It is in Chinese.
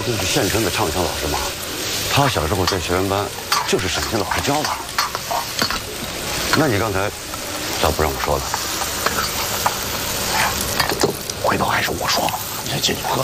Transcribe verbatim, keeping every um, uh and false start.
那是县城的唱腔老师嘛，他小时候在学员班就是沈清老师教的。那你刚才咋不让我说了？ 回头还是我说吧，你先进去喝。